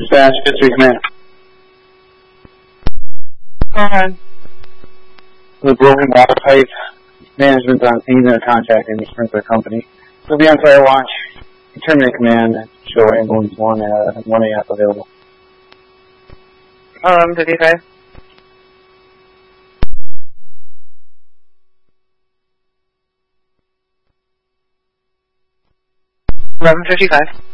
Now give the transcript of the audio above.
Dispatch, 53 Command. Go ahead. The broken water pipe. Management's on scene and are contacting the sprinkler company. We'll be on fire watch. Terminate command. Show ambulance 1 AF available. 55. 11:55.